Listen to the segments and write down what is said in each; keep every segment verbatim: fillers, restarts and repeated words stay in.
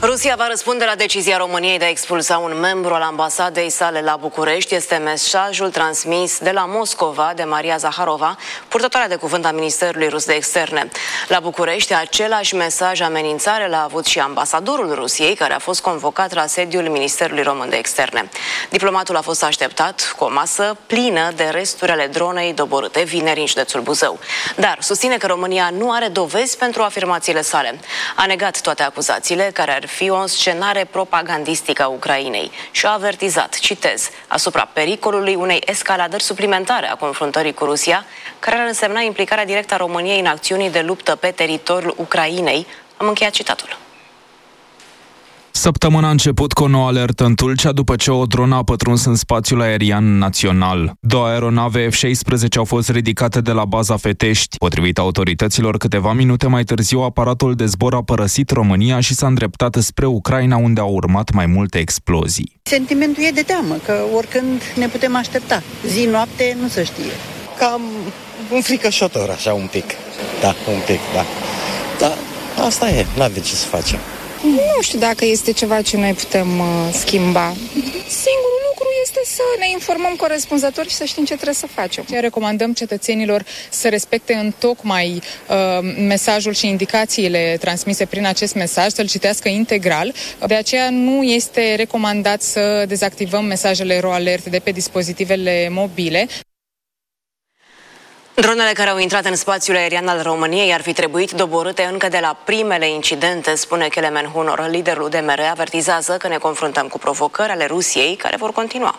Rusia va răspunde la decizia României de a expulsa un membru al ambasadei sale la București. Este mesajul transmis de la Moscova de Maria Zaharova, purtătoarea de cuvânt a Ministerului Rus de Externe. La București, același mesaj amenințare l-a avut și ambasadorul Rusiei, care a fost convocat la sediul Ministerului Român de Externe. Diplomatul a fost așteptat cu o masă plină de resturi ale dronei doborâte vineri în județul Buzău. Dar susține că România nu are dovezi pentru afirmațiile sale. A negat toate acuzațiile care ar fi o scenare propagandistică a Ucrainei și a avertizat, citez, asupra pericolului unei escaladări suplimentare a confruntării cu Rusia, care ar însemna implicarea directă a României în acțiuni de luptă pe teritoriul Ucrainei. Am încheiat citatul. Săptămâna a început cu o nouă alertă în Tulcea după ce o dronă a pătruns în spațiul aerian național. Două aeronave F șaisprezece au fost ridicate de la baza Fetești. Potrivit autorităților, câteva minute mai târziu, aparatul de zbor a părăsit România și s-a îndreptat spre Ucraina, unde au urmat mai multe explozii. Sentimentul e de teamă, că oricând ne putem aștepta. Zi-noapte nu se știe. Cam înfricoșător, așa un pic. Da, un pic, da. Dar asta e, n-avem ce să facem. Nu știu dacă este ceva ce noi putem uh, schimba. Singurul lucru este să ne informăm corespunzător și să știm ce trebuie să facem. Recomandăm cetățenilor să respecte întocmai uh, mesajul și indicațiile transmise prin acest mesaj, să-l citească integral. De aceea nu este recomandat să dezactivăm mesajele RoAlert de pe dispozitivele mobile. Dronele care au intrat în spațiul aerian al României ar fi trebuit doborâte încă de la primele incidente, spune Kelemen Hunor. Liderul U D M R avertizează că ne confruntăm cu provocări ale Rusiei care vor continua.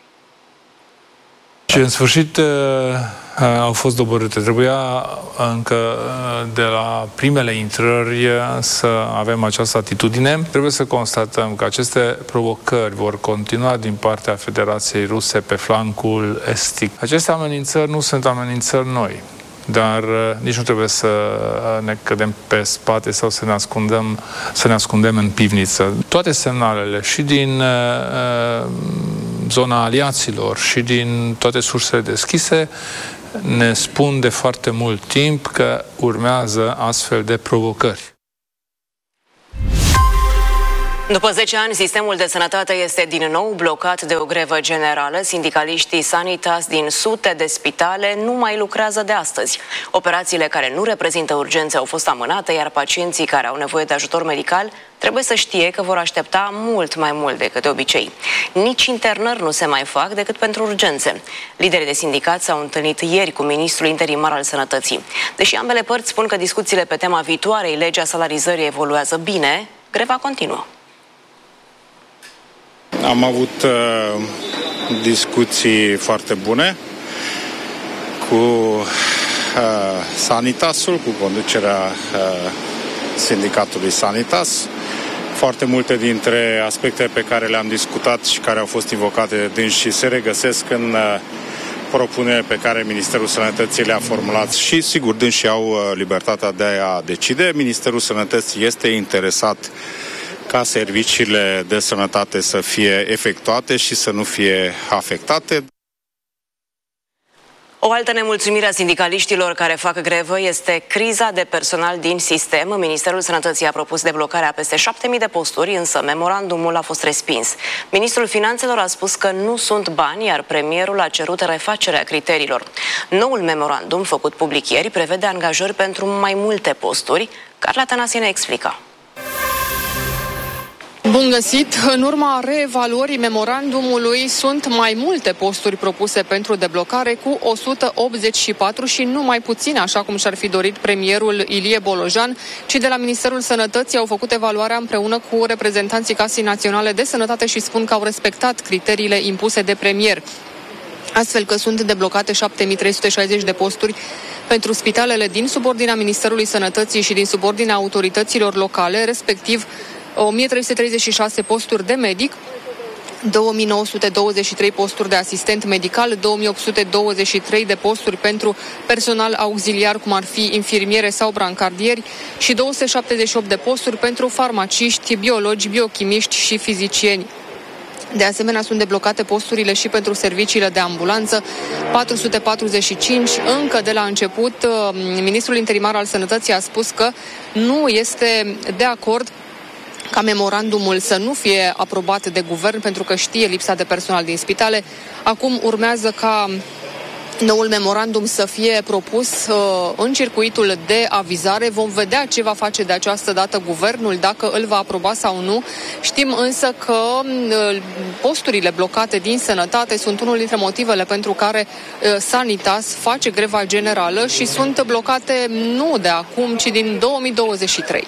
Și în sfârșit au fost doborâte. Trebuia încă de la primele intrări să avem această atitudine. Trebuie să constatăm că aceste provocări vor continua din partea Federației Ruse pe flancul estic. Aceste amenințări nu sunt amenințări noi, dar nici nu trebuie să ne cădem pe spate sau să ne ascundem, să ne ascundem în pivniță. Toate semnalele și din uh, zona aliaților și din toate sursele deschise ne spun de foarte mult timp că urmează astfel de provocări. După zece ani, sistemul de sănătate este din nou blocat de o grevă generală. Sindicaliștii Sanitas din sute de spitale nu mai lucrează de astăzi. Operațiile care nu reprezintă urgențe au fost amânate, iar pacienții care au nevoie de ajutor medical trebuie să știe că vor aștepta mult mai mult decât de obicei. Nici internări nu se mai fac decât pentru urgențe. Liderii de sindicat s-au întâlnit ieri cu ministrul interimar al sănătății. Deși ambele părți spun că discuțiile pe tema viitoarei legi a salarizării evoluează bine, greva continuă. Am avut uh, discuții foarte bune cu uh, Sanitasul, cu conducerea uh, sindicatului Sanitas. Foarte multe dintre aspectele pe care le-am discutat și care au fost invocate de dânsii se regăsesc în uh, propunerile pe care Ministerul Sănătății le-a formulat și, sigur, dânsii au uh, libertatea de a decide. Ministerul Sănătății este interesat ca serviciile de sănătate să fie efectuate și să nu fie afectate. O altă nemulțumire a sindicaliștilor care fac grevă este criza de personal din sistem. Ministerul Sănătății a propus deblocarea peste șapte mii de posturi, însă memorandumul a fost respins. Ministrul Finanțelor a spus că nu sunt bani, iar premierul a cerut refacerea criteriilor. Noul memorandum, făcut public ieri, prevede angajări pentru mai multe posturi. Carla Tănase ne explică. Bun găsit! În urma reevaluării memorandumului sunt mai multe posturi propuse pentru deblocare cu o sută optzeci și patru și nu mai puține, așa cum și-ar fi dorit premierul Ilie Bolojan, ci de la Ministerul Sănătății au făcut evaluarea împreună cu reprezentanții Casei Naționale de Sănătate și spun că au respectat criteriile impuse de premier. Astfel că sunt deblocate șapte mii trei sute șaizeci de posturi pentru spitalele din subordinea Ministerului Sănătății și din subordinea autorităților locale, respectiv o mie trei sute treizeci și șase posturi de medic, două mii nouă sute douăzeci și trei posturi de asistent medical, două mii opt sute douăzeci și trei de posturi pentru personal auxiliar, cum ar fi infirmiere sau brancardieri, și două sute șaptezeci și opt de posturi pentru farmaciști, biologi, biochimiști și fizicieni. De asemenea, sunt deblocate posturile și pentru serviciile de ambulanță, patru sute patruzeci și cinci. Încă de la început, ministrul interimar al Sănătății a spus că nu este de acord ca memorandumul să nu fie aprobat de guvern pentru că știe lipsa de personal din spitale. Acum urmează ca noul memorandum să fie propus uh, în circuitul de avizare. Vom vedea ce va face de această dată guvernul, dacă îl va aproba sau nu. Știm însă că uh, posturile blocate din sănătate sunt unul dintre motivele pentru care uh, Sanitas face greva generală și sunt blocate nu de acum, ci din două mii douăzeci și trei.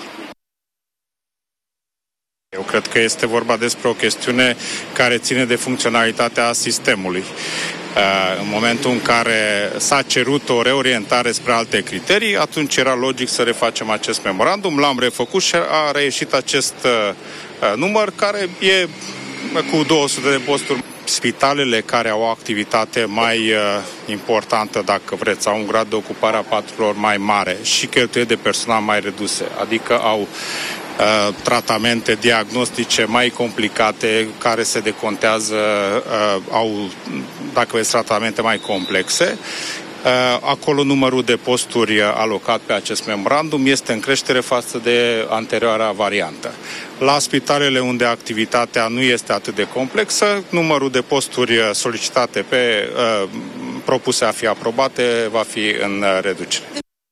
Eu cred că este vorba despre o chestiune care ține de funcționalitatea sistemului. În momentul în care s-a cerut o reorientare spre alte criterii, atunci era logic să refacem acest memorandum, l-am refăcut și a reieșit acest număr care e cu două sute de posturi. Spitalele care au o activitate mai uh, importantă, dacă vreți, au un grad de ocupare a paturilor mai mare și cheltuieli de personal mai reduse, adică au uh, tratamente diagnostice mai complicate care se decontează, uh, au, dacă vreți, tratamente mai complexe. Acolo numărul de posturi alocat pe acest memorandum este în creștere față de anterioara variantă. La spitalele unde activitatea nu este atât de complexă, numărul de posturi solicitate pe uh, propuse a fi aprobate va fi în reducere.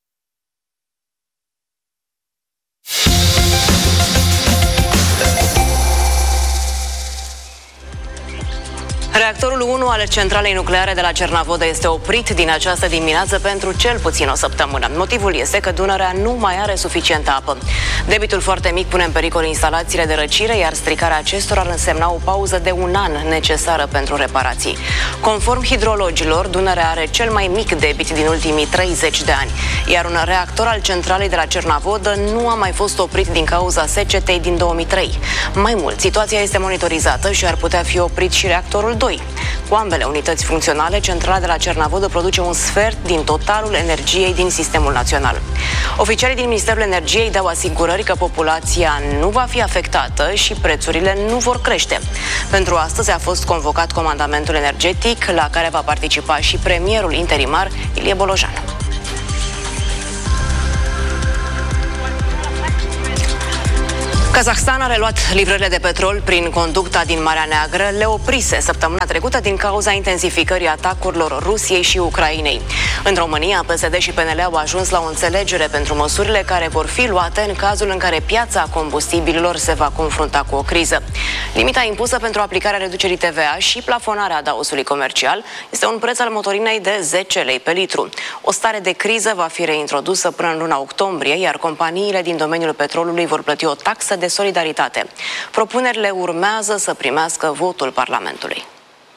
Reactorul unu al centralei nucleare de la Cernavodă este oprit din această dimineață pentru cel puțin o săptămână. Motivul este că Dunărea nu mai are suficientă apă. Debitul foarte mic pune în pericol instalațiile de răcire, iar stricarea acestora ar însemna o pauză de un an necesară pentru reparații. Conform hidrologilor, Dunărea are cel mai mic debit din ultimii treizeci de ani, iar un reactor al centralei de la Cernavodă nu a mai fost oprit din cauza secetei din două mii trei. Mai mult, situația este monitorizată și ar putea fi oprit și reactorul doi. Cu ambele unități funcționale, centrala de la Cernavodă produce un sfert din totalul energiei din sistemul național. Oficialii din Ministerul Energiei dau asigurări că populația nu va fi afectată și prețurile nu vor crește. Pentru astăzi a fost convocat comandamentul energetic, la care va participa și premierul interimar Ilie Bolojan. Kazahstan a reluat livrările de petrol prin conducta din Marea Neagră, le oprise săptămâna trecută din cauza intensificării atacurilor Rusiei și Ucrainei. În România, P S D și P N L au ajuns la o înțelegere pentru măsurile care vor fi luate în cazul în care piața combustibililor se va confrunta cu o criză. Limita impusă pentru aplicarea reducerii T V A și plafonarea adaosului comercial este un preț al motorinei de zece lei pe litru. O stare de criză va fi reintrodusă până în luna octombrie, iar companiile din domeniul petrolului vor plăti o taxă de de solidaritate. Propunerile urmează să primească votul Parlamentului.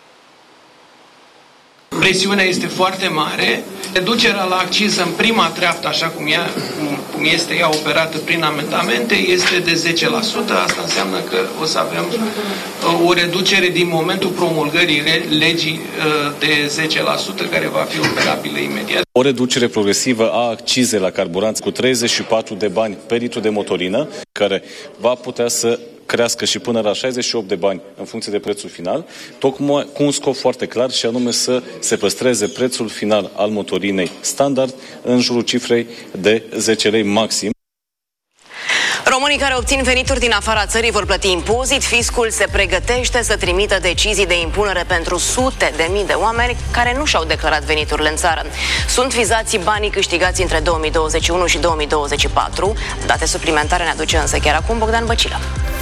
Presiunea este foarte mare. Reducerea la acciză în prima treaptă, așa cum, ea, cum este ea operată prin amendamente, este de zece la sută. Asta înseamnă că o să avem o reducere din momentul promulgării legii de zece la sută, care va fi operabilă imediat. O reducere progresivă a accizei la carburanți cu treizeci și patru de bani pe litru de motorină, care va putea să crească și până la șaizeci și opt de bani în funcție de prețul final, tocmai cu un scop foarte clar, și anume să se păstreze prețul final al motorinei standard în jurul cifrei de zece lei maxim. Românii care obțin venituri din afara țării vor plăti impozit. Fiscul se pregătește să trimită decizii de impunere pentru sute de mii de oameni care nu și-au declarat veniturile în țară. Sunt vizați banii câștigați între două mii douăzeci și unu și două mii douăzeci și patru. Date suplimentare ne aduce însă chiar acum Bogdan Băcilă.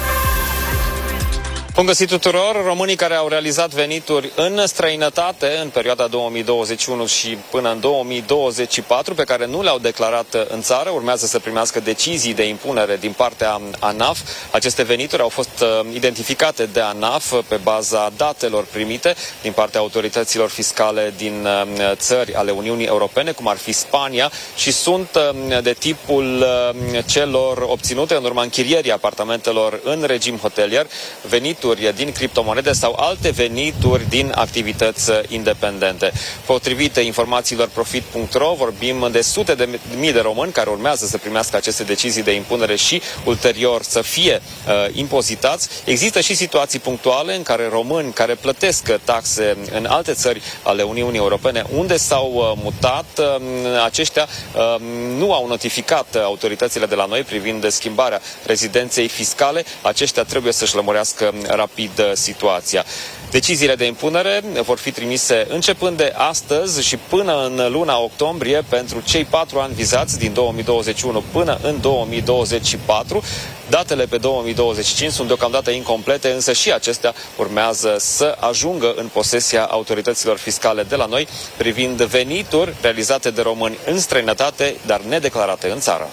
Bun găsit tuturor! Românii care au realizat venituri în străinătate în perioada două mii douăzeci și unu și până în două mii douăzeci și patru, pe care nu le-au declarat în țară, urmează să primească decizii de impunere din partea ANAF. Aceste venituri au fost identificate de ANAF pe baza datelor primite din partea autorităților fiscale din țări ale Uniunii Europene, cum ar fi Spania, și sunt de tipul celor obținute în urma închirierii apartamentelor în regim hotelier, venituri venituri din criptomonede sau alte venituri din activități independente. Potrivit informațiilor profit punct ro, vorbim de sute de mii de români care urmează să primească aceste decizii de impunere și ulterior să fie uh, impozitați. Există și situații punctuale în care români care plătesc taxe în alte țări ale Uniunii Europene unde s-au uh, mutat, uh, aceștia uh, nu au notificat autoritățile de la noi privind schimbarea rezidenței fiscale. Aceștia trebuie să-și lămurească rapid situația. Deciziile de impunere vor fi trimise începând de astăzi și până în luna octombrie pentru cei patru ani vizați din două mii douăzeci și unu până în două mii douăzeci și patru. Datele pe două mii douăzeci și cinci sunt deocamdată incomplete, însă și acestea urmează să ajungă în posesia autorităților fiscale de la noi privind venituri realizate de români în străinătate, dar nedeclarate în țară.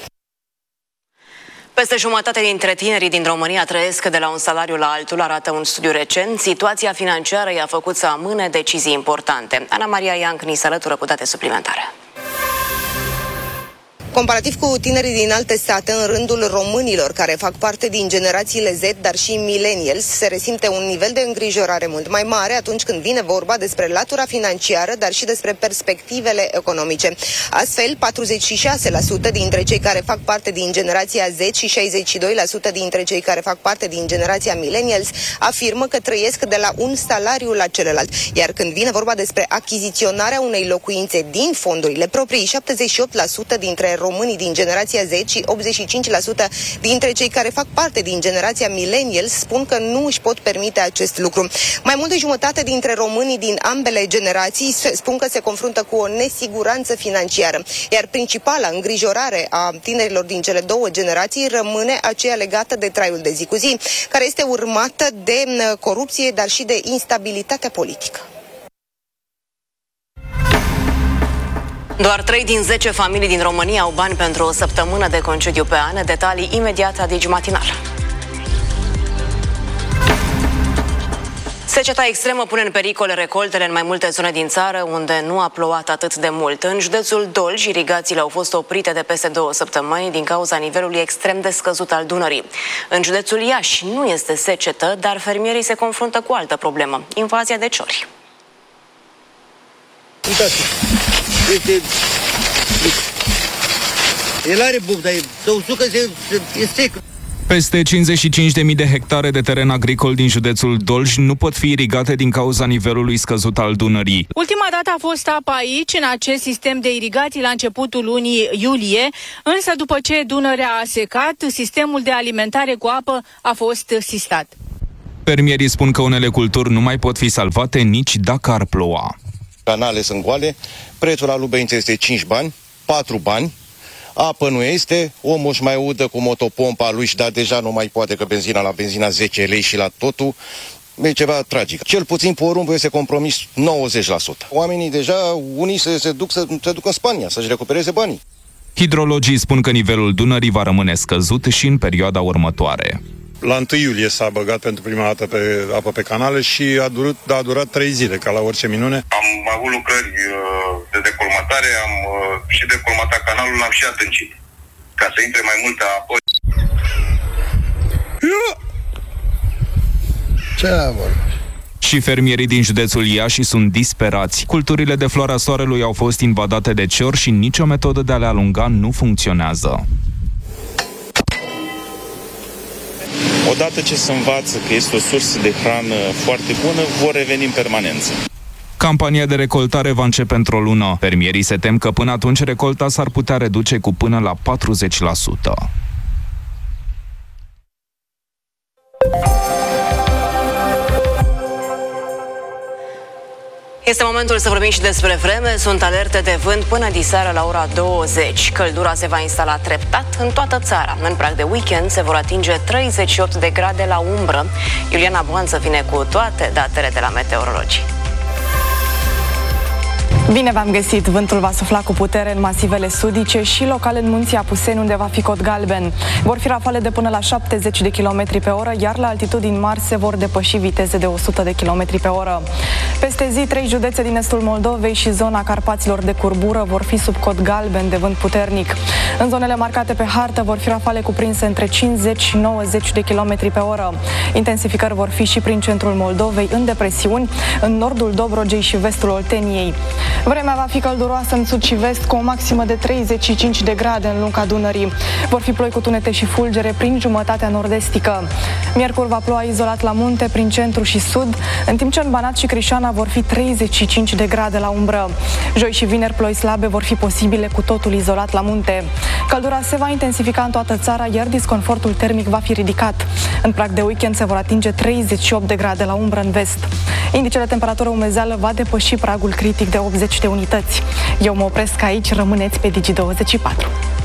Peste jumătate dintre tinerii din România trăiesc de la un salariu la altul, arată un studiu recent. Situația financiară i-a făcut să amâne decizii importante. Ana Maria Ianc ni se alătură cu date suplimentare. Comparativ cu tinerii din alte state, în rândul românilor care fac parte din generațiile Z, dar și millennials, se resimte un nivel de îngrijorare mult mai mare atunci când vine vorba despre latura financiară, dar și despre perspectivele economice. Astfel, patruzeci și șase la sută dintre cei care fac parte din generația Z și șaizeci și doi la sută dintre cei care fac parte din generația millennials afirmă că trăiesc de la un salariu la celălalt. Iar când vine vorba despre achiziționarea unei locuințe din fondurile proprii, șaptezeci și opt la sută dintre românii din generația Z și optzeci și cinci la sută dintre cei care fac parte din generația millennials spun că nu își pot permite acest lucru. Mai mult de jumătate dintre românii din ambele generații spun că se confruntă cu o nesiguranță financiară, iar principala îngrijorare a tinerilor din cele două generații rămâne aceea legată de traiul de zi cu zi, care este urmată de corupție, dar și de instabilitatea politică. Doar trei din zece familii din România au bani pentru o săptămână de concediu pe an. Detalii imediat la Digi Matinal. Seceta extremă pune în pericol recoltele în mai multe zone din țară unde nu a plouat atât de mult. În județul Dolj, irigațiile au fost oprite de peste două săptămâni din cauza nivelului extrem de scăzut al Dunării. În județul Iași nu este secetă, dar fermierii se confruntă cu altă problemă, invazia de ciori. Uitați, este... El are bub, dar să usucă, se, se, e sec. Peste cincizeci și cinci de mii de hectare de teren agricol din județul Dolj nu pot fi irigate din cauza nivelului scăzut al Dunării. Ultima dată a fost apă aici, în acest sistem de irigații, la începutul lunii iulie, însă după ce Dunărea a secat, sistemul de alimentare cu apă a fost sistat. Fermierii spun că unele culturi nu mai pot fi salvate nici dacă ar ploua. Canale sunt goale, prețul la lubeniță este cinci bani, patru bani, apă nu este, omul își mai udă cu motopompa lui și da, deja nu mai poate, că benzina la benzina zece lei și la totul, e ceva tragic. Cel puțin porumb este compromis nouăzeci la sută. Oamenii deja, unii se, se duc să se ducă în Spania, să-și recupereze banii. Hidrologii spun că nivelul Dunării va rămâne scăzut și în perioada următoare. La întâi iulie s-a băgat pentru prima dată pe apă pe canale și a durat, a durat trei zile, ca la orice minune. Am avut lucrări de decolmatare, am și decolmatat canalul, l-am și adâncit, ca să intre mai multă apă. Ce vorba? Și fermierii din județul Iași sunt disperați. Culturile de floarea soarelui au fost invadate de ciori și nicio metodă de a le alunga nu funcționează. Odată ce se învață că este o sursă de hrană foarte bună, vor reveni în permanență. Campania de recoltare va începe într-o lună. Fermierii se tem că până atunci recolta s-ar putea reduce cu până la patruzeci la sută. Este momentul să vorbim și despre vreme. Sunt alerte de vânt până diseară la ora douăzeci. Căldura se va instala treptat în toată țara. În prag de weekend se vor atinge treizeci și opt de grade la umbră. Iuliana Boanță vine cu toate datele de la meteorologii. Bine v-am găsit! Vântul va sufla cu putere în masivele sudice și local în munții Apuseni, unde va fi cod galben. Vor fi rafale de până la șaptezeci de kilometri pe oră, iar la altitudini mari se vor depăși viteze de o sută de kilometri pe oră. Peste zi, trei județe din estul Moldovei și zona Carpaților de curbură vor fi sub cod galben de vânt puternic. În zonele marcate pe hartă vor fi rafale cuprinse între cincizeci și nouăzeci de kilometri pe oră. Intensificări vor fi și prin centrul Moldovei, în depresiuni, în nordul Dobrogei și vestul Olteniei. Vremea va fi călduroasă în sud și vest, cu o maximă de treizeci și cinci de grade în lunga Dunării. Vor fi ploi cu tunete și fulgere prin jumătatea nord-estică. Miercuri va ploua izolat la munte, prin centru și sud, în timp ce în Banat și Crișana vor fi treizeci și cinci de grade la umbră. Joi și vineri ploi slabe vor fi posibile, cu totul izolat la munte. Căldura se va intensifica în toată țara, iar disconfortul termic va fi ridicat. În prag de weekend se vor atinge treizeci și opt de grade la umbră în vest. Indicele de temperatură umezeală va depăși pragul critic de optzeci de unități. Eu mă opresc aici, rămâneți pe Digi douăzeci și patru.